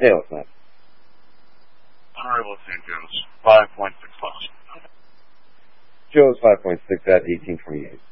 Yeah, what's that? Honorable St. Joe's, 5.6 plus. Joe's 5.6 at 1828.